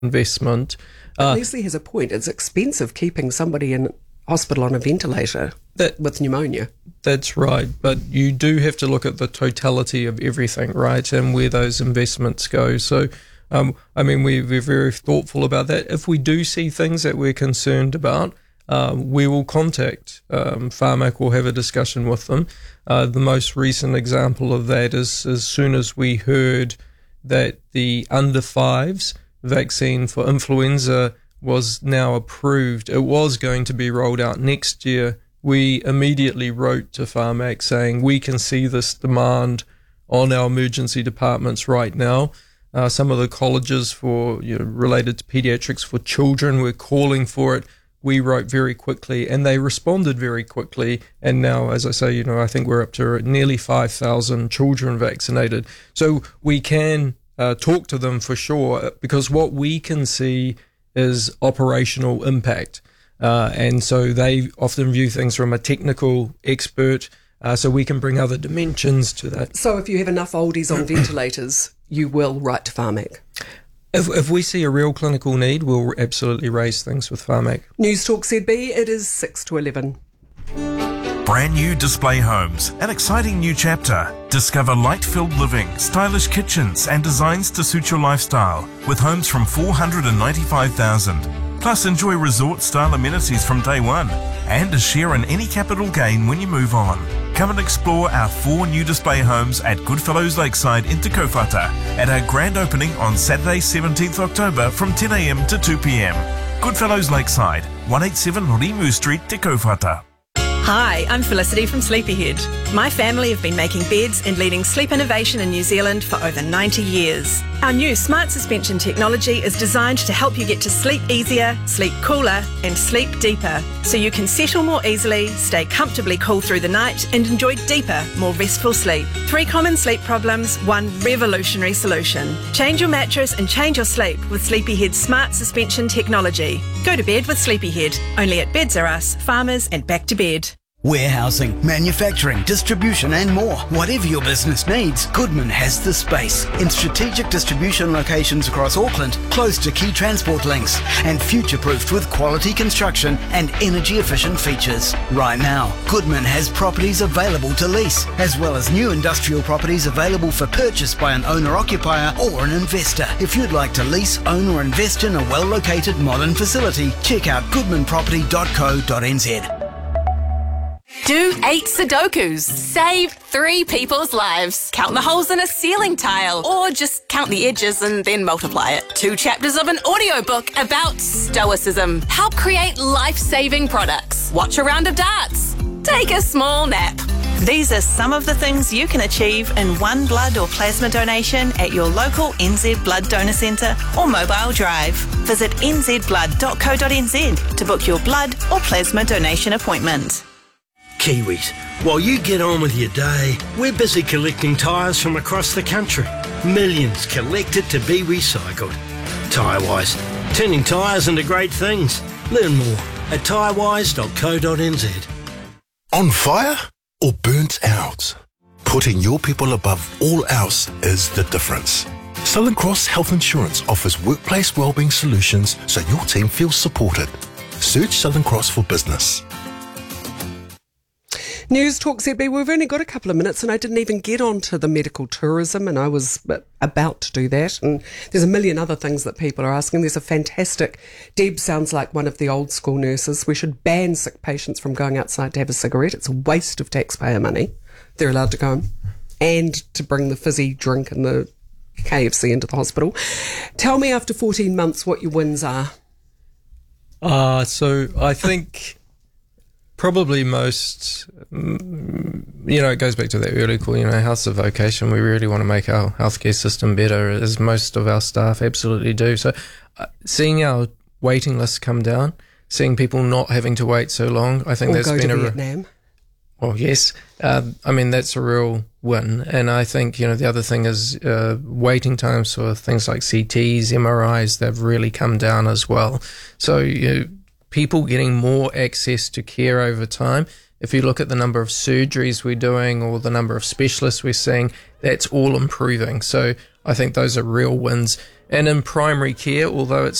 investment. Leslie has a point. It's expensive keeping somebody in hospital on a ventilator with pneumonia. That's right, but you do have to look at the totality of everything, right, and where those investments go. So, we're very thoughtful about that. If we do see things that we're concerned about, we will contact Pharmac. We'll have a discussion with them. The most recent example of that is as soon as we heard that the under fives vaccine for influenza was now approved, it was going to be rolled out next year, we immediately wrote to Pharmac saying we can see this demand on our emergency departments right now. Some of the colleges related to pediatrics for children were calling for it. We wrote very quickly and they responded very quickly. And now, as I say, I think we're up to nearly 5,000 children vaccinated. So we can talk to them for sure, because what we can see is operational impact. And so they often view things from a technical expert, so we can bring other dimensions to that. So if you have enough oldies on ventilators, you will write to Pharmac? If we see a real clinical need, we'll absolutely raise things with Pharmac. News Talk ZB, it is 6 to 11. Brand new Display Homes, an exciting new chapter. Discover light-filled living, stylish kitchens and designs to suit your lifestyle, with homes from $495,000. Plus enjoy resort-style amenities from day one and a share in any capital gain when you move on. Come and explore our 4 new display homes at Goodfellows Lakeside in Te Kaupata at our grand opening on Saturday 17th October from 10 a.m. to 2 p.m. Goodfellows Lakeside, 187 Rimu Street, Te Kaupata. Hi, I'm Felicity from Sleepyhead. My family have been making beds and leading sleep innovation in New Zealand for over 90 years. Our new smart suspension technology is designed to help you get to sleep easier, sleep cooler and sleep deeper, so you can settle more easily, stay comfortably cool through the night and enjoy deeper, more restful sleep. 3 common sleep problems, 1 revolutionary solution. Change your mattress and change your sleep with Sleepyhead's smart suspension technology. Go to bed with Sleepyhead, only at Beds R Us, Farmers and Back to Bed. Warehousing, manufacturing, distribution and more. Whatever your business needs, Goodman has the space. In strategic distribution locations across Auckland, close to key transport links, and future-proofed with quality construction and energy-efficient features. Right now, Goodman has properties available to lease, as well as new industrial properties available for purchase by an owner-occupier or an investor. If you'd like to lease, own or invest in a well-located modern facility, check out goodmanproperty.co.nz. Do 8 Sudokus. Save 3 people's lives. Count the holes in a ceiling tile, or just count the edges and then multiply it. 2 chapters of an audiobook about stoicism. Help create life-saving products. Watch a round of darts. Take a small nap. These are some of the things you can achieve in one blood or plasma donation at your local NZ Blood Donor Centre or mobile drive. Visit nzblood.co.nz to book your blood or plasma donation appointment. Kiwis, while you get on with your day, we're busy collecting tyres from across the country. Millions collected to be recycled. Tyrewise, turning tyres into great things. Learn more at tyrewise.co.nz. On fire or burnt out? Putting your people above all else is the difference. Southern Cross Health Insurance offers workplace wellbeing solutions so your team feels supported. Search Southern Cross for business. News Talk ZB, we've only got a couple of minutes and I didn't even get onto the medical tourism, and I was about to do that. And there's a million other things that people are asking. There's a fantastic, Deb sounds like one of the old school nurses. We should ban sick patients from going outside to have a cigarette. It's a waste of taxpayer money. They're allowed to go home and to bring the fizzy drink and the KFC into the hospital. Tell me after 14 months what your wins are. So I think probably most, it goes back to that earlier call, health's a vocation. We really want to make our healthcare system better, as most of our staff absolutely do. So seeing our waiting lists come down, seeing people not having to wait so long, I think or that's go been to a Vietnam. Well, yes. That's a real win. And I think, the other thing is waiting times for things like CTs, MRIs, they've really come down as well. So, people getting more access to care over time. If you look at the number of surgeries we're doing or the number of specialists we're seeing, that's all improving. So I think those are real wins. And in primary care, although it's